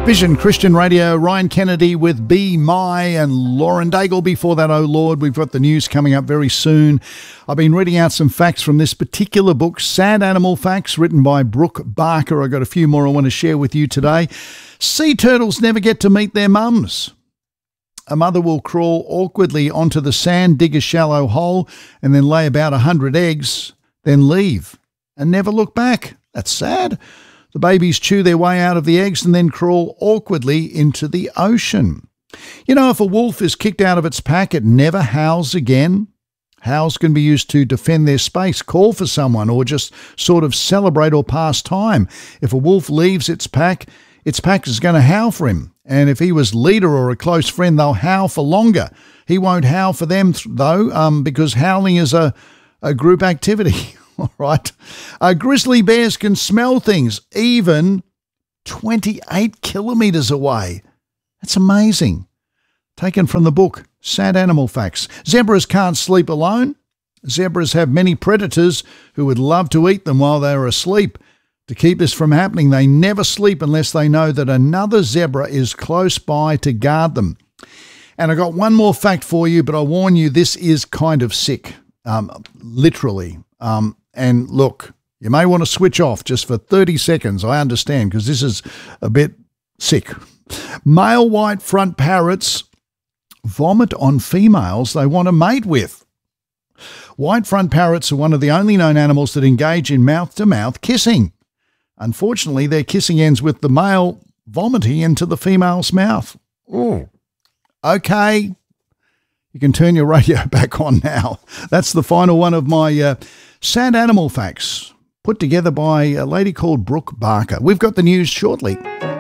Vision Christian Radio, Ryan Kennedy with Be My and Lauren Daigle. Before that, oh Lord, we've got the news coming up very soon. I've been reading out some facts from this particular book, Sad Animal Facts, written by Brooke Barker. I've got a few more I want to share with you today. Sea turtles never get to meet their mums. A mother will crawl awkwardly onto the sand, dig a shallow hole, and then lay about 100 eggs, then leave and never look back. That's sad. The babies chew their way out of the eggs and then crawl awkwardly into the ocean. You know, if a wolf is kicked out of its pack, it never howls again. Howls can be used to defend their space, call for someone, or just sort of celebrate or pass time. If a wolf leaves its pack is going to howl for him. And if he was leader or a close friend, they'll howl for longer. He won't howl for them, though, because howling is a group activity. All right. Grizzly bears can smell things even 28 kilometres away. That's amazing. Taken from the book, Sad Animal Facts. Zebras can't sleep alone. Zebras have many predators who would love to eat them while they are asleep. To keep this from happening, they never sleep unless they know that another zebra is close by to guard them. And I got one more fact for you, but I warn you, this is kind of sick, literally. And look, you may want to switch off just for 30 seconds. I understand, because this is a bit sick. Male white front parrots vomit on females they want to mate with. White front parrots are one of the only known animals that engage in mouth-to-mouth kissing. Unfortunately, their kissing ends with the male vomiting into the female's mouth. Ooh. Okay. You can turn your radio back on now. That's the final one of my Sad Animal Facts, put together by a lady called Brooke Barker. We've got the news shortly.